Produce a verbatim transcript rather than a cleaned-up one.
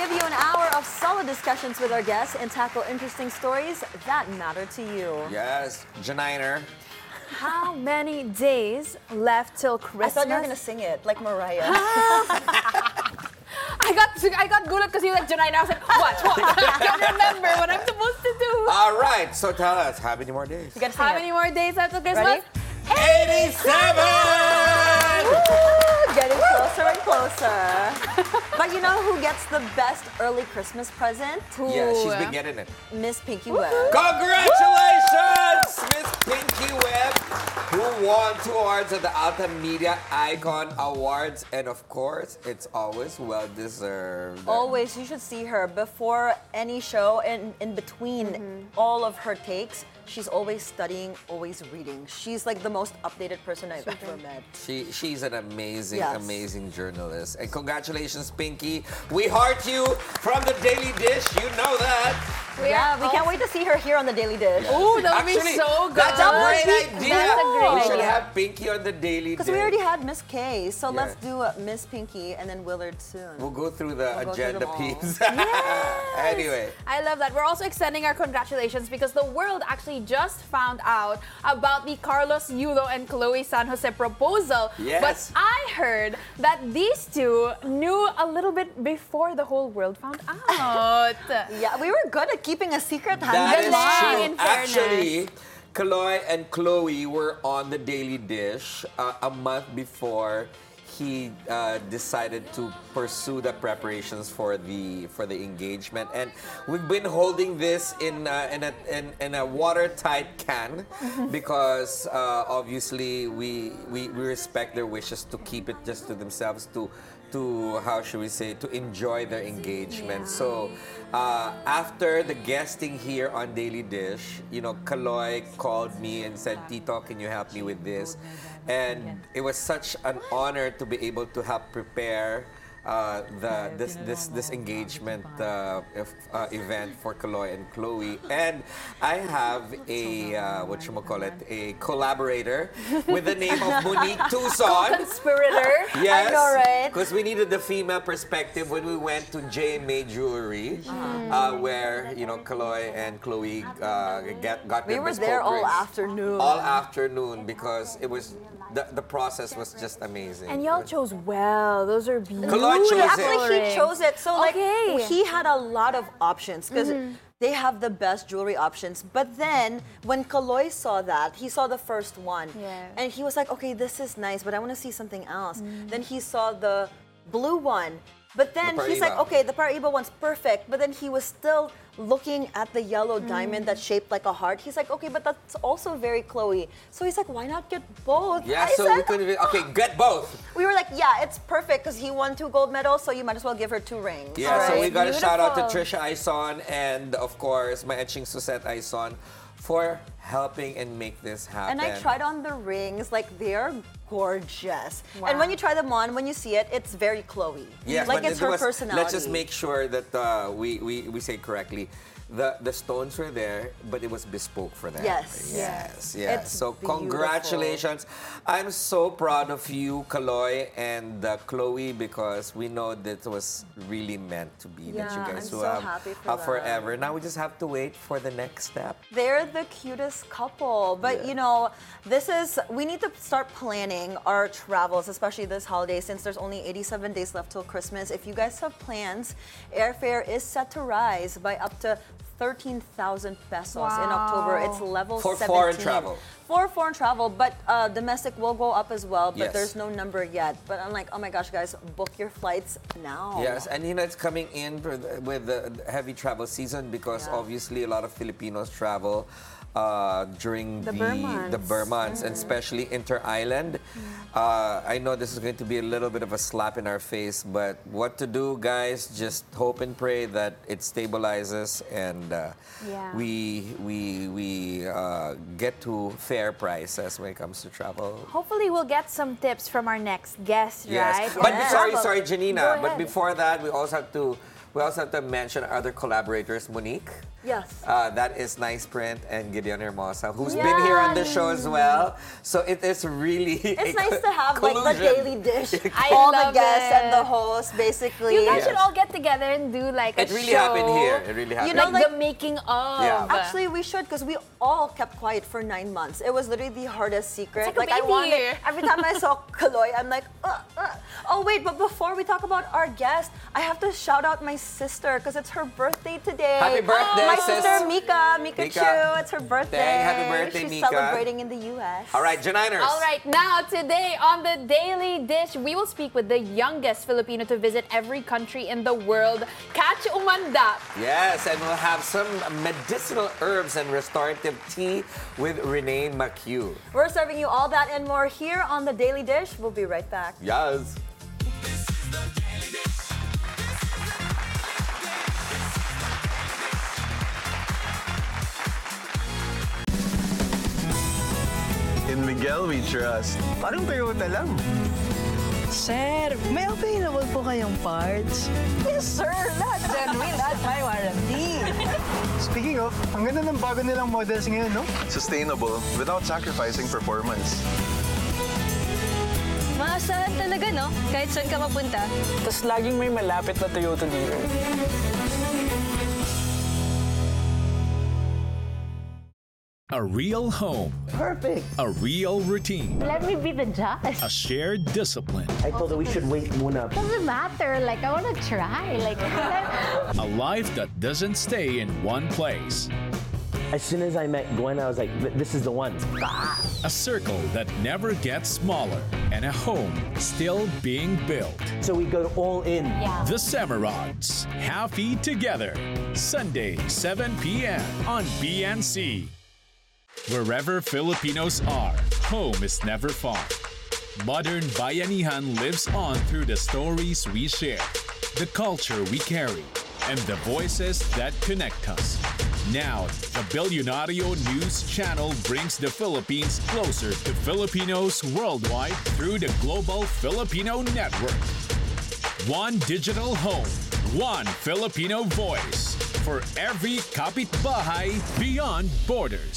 give you an hour of solid discussions with our guests and tackle interesting stories that matter to you. Yes, Janiner. How many days left till Christmas? I thought you were gonna sing it like Mariah. I got I got gulat because you like Janina. I was like, what? What? I can't remember what I'm supposed to do. All right, so tell us, how many more days? You gotta sing How it. many more days after Christmas? Ready? eighty-seven! Woo! Getting closer and closer. But you know who gets the best early Christmas present? Yeah, she's Ooh. been getting it. Miss Pinky Webb. Congratulations, Miss Pinky Webb, who won two awards at the Alta Media Icon Awards. And of course, it's always well-deserved. Always, you should see her before any show and in between Mm-hmm. all of her takes. She's always studying, always reading. She's like the most updated person I've ever met. She, she's an amazing, Yes. amazing journalist. And congratulations, Pinky. We heart you from the Daily Dish. You know that. Yeah, we can't wait to see her here on the Daily Dish. Ooh, that would be Actually, so good. That's a That would great be- idea. that's a great we should idea. have Pinky on the Daily Dish. Because we already had Miss K, so Yeah. let's do uh, Miss Pinky and then Willard soon. We'll go through the We'll go through agenda them all. piece. Yes. Anyway. I love that. We're also extending our congratulations because the world actually just found out about the Carlos Yulo and Chloe San Jose proposal. Yes. But I heard that these two knew a little bit before the whole world found out. Yeah, we were good at keeping a secret. That is Galing, true. in fairness. Actually, Kaloy and Chloe were on the Daily Dish uh, a month before he uh, decided to pursue the preparations for the for the engagement, and we've been holding this in uh, in a in, in a watertight can because uh, obviously we, we we respect their wishes to keep it just to themselves, to to how should we say, to enjoy their engagement. Yeah. So uh, after the guesting here on Daily Dish, you know, Kaloy called me and said, "Tito, can you help me with this?" And it was such an honor to be able to help prepare uh, the this this this engagement uh, if- uh, event for Kaloy and Chloe. And I have a uh, what you call it, a collaborator with the name of Monique Tucson. Conspirator. Yes, I know, right? because we needed the female perspective when we went to J M A Jewelry, uh, where you know Kaloy and Chloe uh, get, got We their were bespoke there all rings. afternoon. All afternoon because it was the, the process was just amazing. And y'all chose well. Those are beautiful. Kaloy chose it. Actually, he chose it. So, like, Okay. he had a lot of options because they have the best jewelry options. But then, when Kaloy saw that, he saw the first one. Yeah. And he was like, okay, this is nice, but I want to see something else. Then he saw the blue one. But then The he's like, Paraiba. okay, the Paraiba one's perfect. But then he was still looking at the yellow diamond that's shaped like a heart. He's like, okay, but that's also very Chloe. So he's like, why not get both? Yeah, I so we said, could have, okay, get both. we were like, yeah, it's perfect because he won two gold medals, so you might as well give her two rings. Yeah, so we Alright, got a shout out to beautiful. Trisha Aison and of course my etching Susette Aison for helping and make this happen. And I tried on the rings, like they're gorgeous. Wow. And when you try them on, when you see it, it's very Chloe. Yes, like but it's it her was- personality. Let's just make sure that uh, we, we, we say correctly. The, the stones were there, but it was bespoke for them. Yes. Yes, yes. It's So beautiful. congratulations. I'm so proud of you, Kaloy and uh, Chloe, because we know that it was really meant to be, that Yeah, you guys I'm will so have, happy for have them. forever. Now we just have to wait for the next step. They're the cutest couple. But Yeah. you know, this is, we need to start planning our travels, especially this holiday, since there's only eighty-seven days left till Christmas. If you guys have plans, airfare is set to rise by up to thirteen thousand pesos in October. Wow. It's level For seventeen. foreign travel. For foreign travel, but uh, domestic will go up as well, but Yes. there's no number yet. But I'm like, oh my gosh, guys, book your flights now. Yes, and you know it's coming in for the- with the heavy travel season because Yeah. obviously a lot of Filipinos travel uh, during The the Burr the months. Burr months, and especially inter-island. Uh, I know this is going to be a little bit of a slap in our face, but what to do, guys? Just hope and pray that it stabilizes and uh, Yeah. we we we uh, get to fair prices when it comes to travel. Hopefully, we'll get some tips from our next guest, Yes, right? but Yes. sorry, Travel. sorry, Go Janina. But ahead. before that, we also have to we also have to mention our other collaborators, Monique. Yes. Uh, that is Nice Print and Gideon Hermosa, who's been here on the show as well. So it is really It's a nice to have like the collusion. daily dish, I all love the guests it. and the host, basically. You guys Yes. should all get together and do like a It really show. happened here. It really happened. You know, like, like- the making of. Yeah. Actually, we should because we all kept quiet for nine months. It was literally the hardest secret. It's like a I baby. wanted every time I saw Kaloy, I'm like, uh, uh. Oh wait, but before we talk about our guest, I have to shout out my sister because it's her birthday today. Happy birthday, my sis. sister Mika, Mika, Mika. Chu. It's her birthday. Thank- happy birthday, She's Mika. celebrating in the U S. All right, Janiners. All right, now today on the Daily Dish, we will speak with the youngest Filipino to visit every country in the world, Catch Umanda. Yes, and we'll have some medicinal herbs and restorative tea with Renee McHugh. We're serving you all that and more here on the Daily Dish. We'll be right back. Yes. In Miguel we trust. Parang Toyota lang. Sir, may available po kayong parts? Yes, sir. Lahat genuine at may warranty. Speaking of, ang ganda ng bago nilang models ngayon, no? Sustainable without sacrificing performance. Maasahan talaga, no? Kahit saan ka mapunta. Tapos laging may malapit na Toyota dealer. A real home. Perfect. A real routine. Let me be the judge. A shared discipline. I told her we should wait muna. Doesn't matter. Like, I want to try. Like, A life that doesn't stay in one place. As soon as I met Gwen, I was like, this is the one. A circle that never gets smaller. And a home still being built. So we go all in. yeah. The Semerods. Happy Together. Sunday, seven p.m. on B N C. Wherever Filipinos are, home is never far. Modern Bayanihan lives on through the stories we share, the culture we carry, and the voices that connect us. Now, the Billionario News Channel brings the Philippines closer to Filipinos worldwide through the Global Filipino Network. One digital home, one Filipino voice for every kapitbahay beyond borders.